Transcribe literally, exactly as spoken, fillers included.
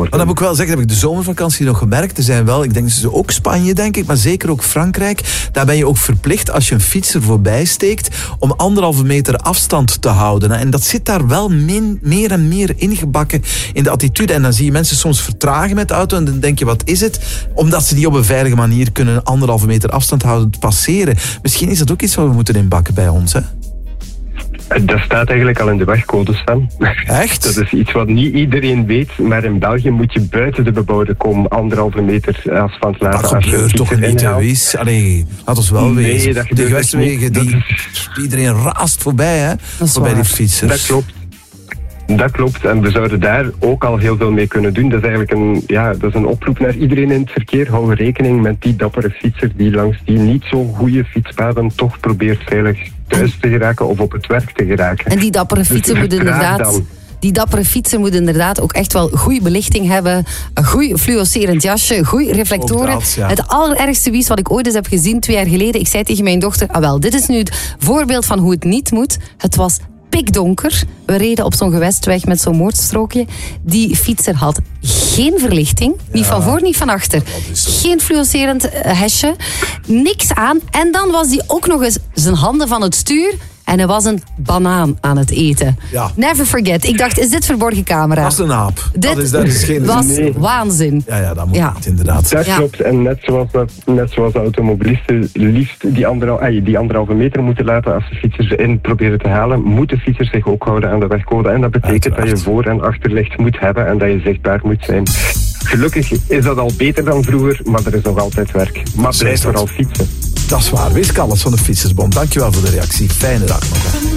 worden. Maar dat moet ik wel zeggen, dat heb ik de zomervakantie nog gemerkt. Er zijn wel, ik denk dus ook Spanje, denk ik, maar zeker ook Frankrijk. Daar ben je ook verplicht, als je een fietser voorbij steekt, om anderhalve meter afstand te houden. En dat zit daar wel min, meer en meer ingebakken in de attitude. En dan zie je mensen soms vertragen met de auto en dan denk je, wat is het? Omdat ze die op een veilige manier kunnen anderhalve meter afstand houden te passeren. Misschien is dat ook iets wat we moeten inbakken bij ons, hè? Dat staat eigenlijk al in de wegcodes van. Echt? Dat is iets wat niet iedereen weet, maar in België moet je buiten de bebouwde kom anderhalve meter afstand laten. Dat gebeurt toch niet, Louis? Allee, laat ons wel nee, wezen. Dat de gewestwegen, die, iedereen raast voorbij, hè? Voorbij die fietsers. Dat klopt. Dat klopt, en we zouden daar ook al heel veel mee kunnen doen. Dat is eigenlijk een, ja, dat is een oproep naar iedereen in het verkeer. Hou rekening met die dappere fietser die langs die niet zo goede fietspaden toch probeert veilig thuis te geraken of op het werk te geraken. En die dappere fietser moet inderdaad... Die dappere fietser moet inderdaad ook echt wel goede belichting hebben. Een goed fluorescerend jasje, goede reflectoren. Dat, ja. Het allerergste wies wat ik ooit eens heb gezien, twee jaar geleden. Ik zei tegen mijn dochter, ah wel, dit is nu het voorbeeld van hoe het niet moet. Het was pikdonker. We reden op zo'n gewestweg met zo'n moordstrookje. Die fietser had geen verlichting. Niet ja. van voor, niet van achter. Geen fluorescerend hesje. Niks aan. En dan was hij ook nog eens zijn handen van het stuur. En hij was een banaan aan het eten. Ja. Never forget. Ik dacht, is dit verborgen camera? Dat is een aap. Dit dat is, dat is geen... was nee. waanzin. Ja, ja, dat moet ja. niet, inderdaad. Dat ja. klopt. En net zoals, dat, net zoals de automobilisten liefst die, anderhal, die anderhalve meter moeten laten als de fietsers in proberen te halen, moeten fietsers zich ook houden aan de wegcode. En dat betekent Uiteraard. dat je voor- en achterlicht moet hebben en dat je zichtbaar moet zijn. Gelukkig is dat al beter dan vroeger, maar er is nog altijd werk. Maar blijf vooral fietsen. Dat is waar. Wees Kalles van de Fietsersbond. Dankjewel voor de reactie. Fijne dag nog.